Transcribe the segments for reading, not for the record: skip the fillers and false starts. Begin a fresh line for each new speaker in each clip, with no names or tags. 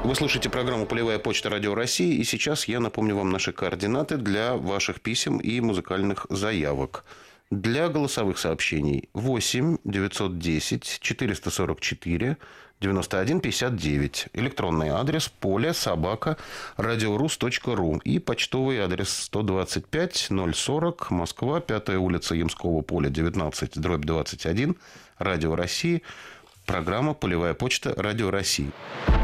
Вы слушаете программу «Полевая почта Радио России», и сейчас я напомню вам наши координаты для ваших писем и музыкальных заявок. Для голосовых сообщений 8 910 444 91 59. Электронный адрес поле@радиорус.ру и почтовый адрес 125 040, Москва, 5-я улица Ямского поля, 19/21, Радио России. Программа «Полевая почта Радио России».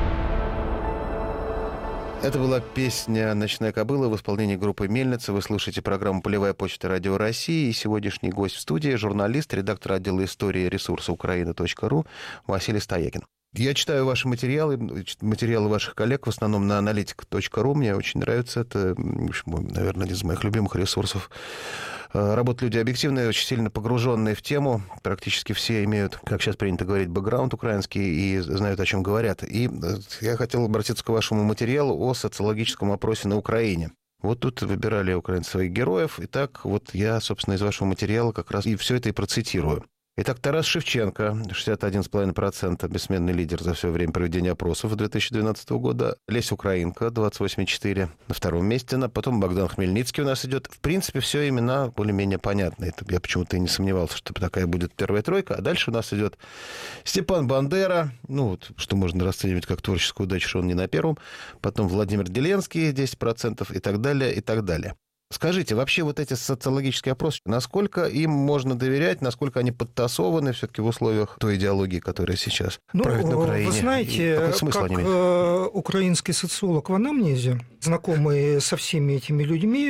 Это была песня «Ночная кобыла» в исполнении группы «Мельница». Вы слушаете программу «Полевая почта Радио России». И сегодняшний гость в студии – журналист, редактор отдела истории ресурса Украина.ру Василий Стоякин. Я читаю ваши материалы ваших коллег, в основном на аналитик.ру. Мне очень нравится. Это, наверное, один из моих любимых ресурсов. Работают люди объективные, очень сильно погруженные в тему. Практически все имеют, как сейчас принято говорить, бэкграунд украинский и знают, о чем говорят. И я хотел обратиться к вашему материалу о социологическом опросе на Украине. Вот тут выбирали украинцы своих героев. И так вот я, собственно, из вашего материала как раз и все это и процитирую. Итак, Тарас Шевченко, 61,5%, бессменный лидер за все время проведения опросов 2012 года. Леся Украинка, 28,4%, на втором месте. Потом Богдан Хмельницкий у нас идет. В принципе, все имена более-менее понятны. Это я почему-то и не сомневался, что такая будет первая тройка. А дальше у нас идет Степан Бандера, что можно расценивать как творческую удачу, что он не на первом. Потом Владимир Деленский, 10%, и так далее, и так далее. Скажите, вообще вот эти социологические опросы, насколько им можно доверять, насколько они подтасованы все-таки в условиях той идеологии, которая сейчас правит на Украине?
Вы знаете, как украинский социолог в анамнезе, знакомый со всеми этими людьми,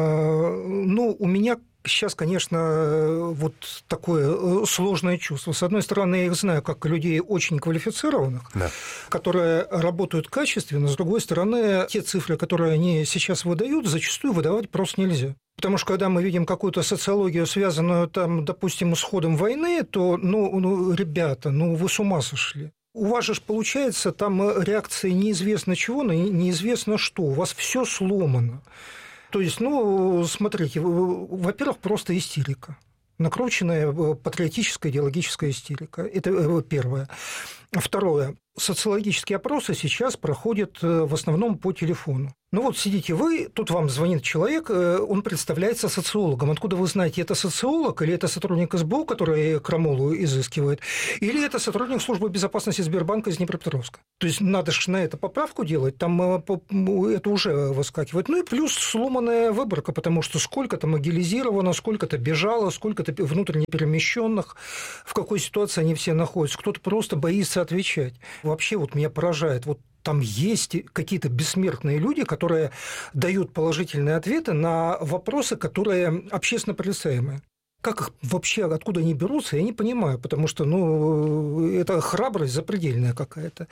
у меня сейчас, конечно, вот такое сложное чувство. С одной стороны, я их знаю как людей очень квалифицированных, да, которые работают качественно. С другой стороны, те цифры, которые они сейчас выдают, зачастую выдавать просто нельзя. Потому что когда мы видим какую-то социологию, связанную, допустим, с ходом войны, то, ребята, вы с ума сошли. У вас же получается там реакция неизвестно чего, но неизвестно что. У вас все сломано. То есть, смотрите, во-первых, просто истерика. Накрученная патриотическая идеологическая истерика. Это первое. Второе. Социологические опросы сейчас проходят в основном по телефону. Сидите вы, тут вам звонит человек, он представляется социологом. Откуда вы знаете, это социолог или это сотрудник СБУ, который крамолу изыскивает, или это сотрудник службы безопасности Сбербанка из Днепропетровска? То есть надо же на это поправку делать, там это уже выскакивает. И плюс сломанная выборка, потому что сколько-то могилизировано, сколько-то бежало, сколько-то внутренне перемещенных, в какой ситуации они все находятся. Кто-то просто боится отвечать. Вообще меня поражает, там есть какие-то бессмертные люди, которые дают положительные ответы на вопросы, которые общественно порицаемые. Как их вообще, откуда они берутся, я не понимаю, потому что это храбрость запредельная какая-то.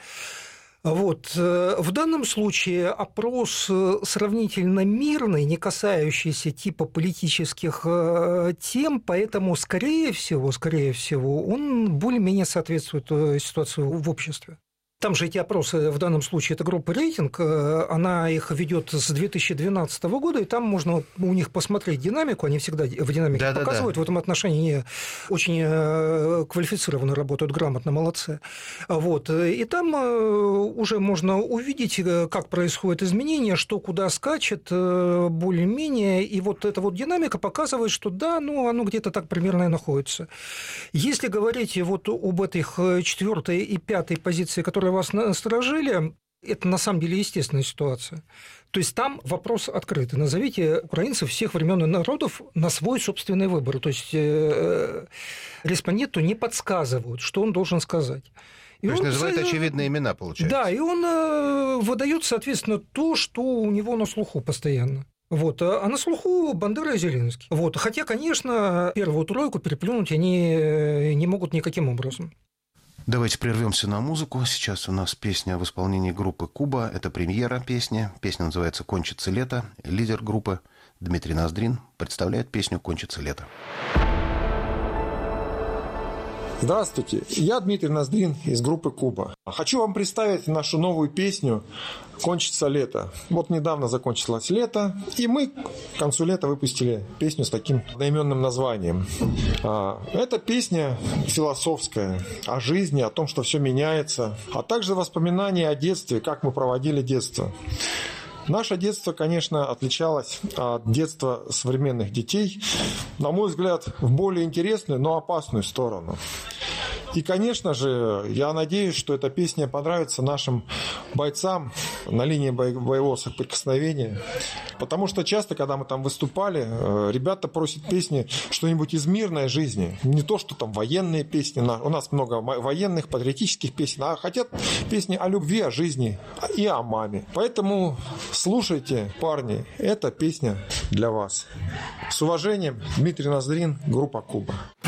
В данном случае опрос сравнительно мирный, не касающийся типа политических тем, поэтому, скорее всего, он более-менее соответствует ситуации в обществе. Там же эти опросы, в данном случае, это группа «Рейтинг», она их ведет с 2012 года, и там можно у них посмотреть динамику, они всегда в динамике показывают, в этом отношении они очень квалифицированно работают, грамотно, молодцы. И там уже можно увидеть, как происходит изменение, что куда скачет более-менее, и эта динамика показывает, что да, оно где-то так примерно и находится. Если говорить об этих 4-й и 5-й позиции, которые вас насторожили, это на самом деле естественная ситуация. То есть там вопрос открытый. Назовите украинцев всех времен и народов на свой собственный выбор. То есть респонденту не подсказывают, что он должен сказать.
То есть называют очевидные имена, получается.
Да, и он выдает, соответственно, то, что у него на слуху постоянно. А на слуху Бандера и Зеленский. Хотя, конечно, первую тройку переплюнуть они не могут никаким образом.
Давайте прервемся на музыку. Сейчас у нас песня в исполнении группы «Куба». Это премьера песни. Песня называется «Кончится лето». Лидер группы Дмитрий Ноздрин представляет песню «Кончится лето».
Здравствуйте, я Дмитрий Ноздрин из группы «Куба». Хочу вам представить нашу новую песню «Кончится лето». Вот недавно закончилось лето, и мы к концу лета выпустили песню с таким одноименным названием. Эта песня философская, о жизни, о том, что все меняется, а также воспоминания о детстве, как мы проводили детство. Наше детство, конечно, отличалось от детства современных детей, на мой взгляд, в более интересную, но опасную сторону. И, конечно же, я надеюсь, что эта песня понравится нашим бойцам на линии боевого соприкосновения. Потому что часто, когда мы там выступали, ребята просят песни что-нибудь из мирной жизни. Не то, что там военные песни. У нас много военных, патриотических песен. А хотят песни о любви, о жизни и о маме. Поэтому слушайте, парни, эта песня для вас. С уважением, Дмитрий Ноздрин, группа «Куба».